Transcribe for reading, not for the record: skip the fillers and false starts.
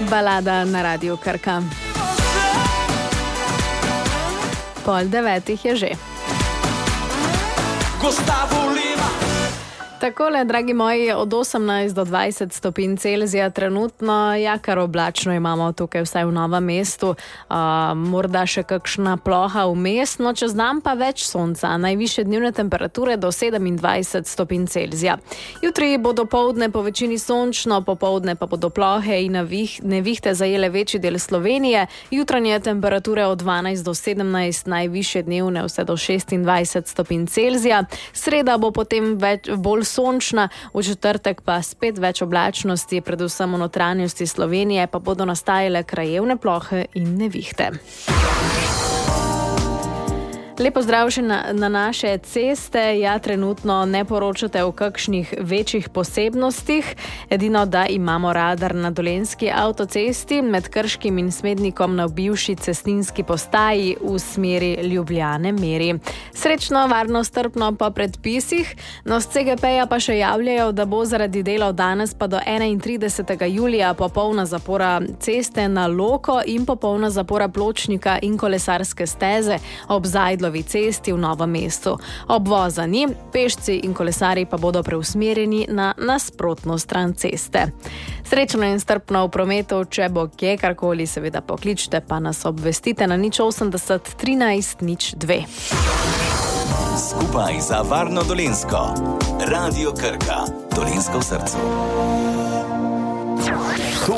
Balada na Radiu Krka. 8:30 je že. Takole, dragi moji, od 18 do 20 stopinj Celzija trenutno, kar oblačno imamo tukaj vsaj v Novem mestu, morda še kakšna ploha vmes, no čez dan pa več sonca, najvišje dnevne temperature do 27 stopinj Celzija. Jutri bo dopoldne po večini sončno, popoldne pa bodo plohe in nevihte zajele večji del Slovenije, jutranje temperature od 12 do 17, najvišje dnevne vse do 26 stopinj Celzija. Sreda bo potem bolj sončna, v četrtek pa spet več oblačnosti, predvsem v notranjosti Slovenije pa bodo nastajale krajevne plohe in nevihte. Lepo zdrav še na naše ceste. Trenutno ne poročate o kakšnih večjih posebnostih. Edino, da imamo radar na Dolenjski avtocesti med Krškim in Smednikom na bivši cestninski postaji v smeri Ljubljane meri. Srečno, varno, strpno po predpisih. No, s CGP-ja pa še javljajo, da bo zaradi delov danes pa do 31. julija popolna zapora ceste na Loko in popolna zapora pločnika in kolesarske steze ob Zajdlovi cesti v Novem mestu. Obvoza ni, pešci in kolesarji pa bodo preusmerjeni na nasprotno stran ceste. Srečno in strpno v prometu, če bo kje karkoli, seveda pokličite pa nas obvestite na 080 13 02. Skupaj za varno Dolenjsko. Radio Krka. Dolenjsko v srcu.